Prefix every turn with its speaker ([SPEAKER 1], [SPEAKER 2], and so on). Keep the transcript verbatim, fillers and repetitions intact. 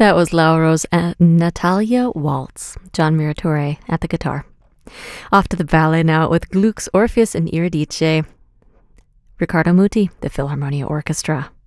[SPEAKER 1] That was Lauro's uh, Natalia Waltz, John Miratore at the guitar. Off to the ballet now with Gluck's Orpheus and Eurydice, Riccardo Muti, the Philharmonia Orchestra.